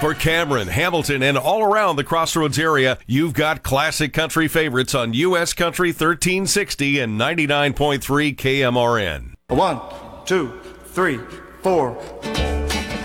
For Cameron, Hamilton, and all around the Crossroads area, you've got classic country favorites on U.S. Country 1360 and 99.3 KMRN. 1, 2, 3, 4.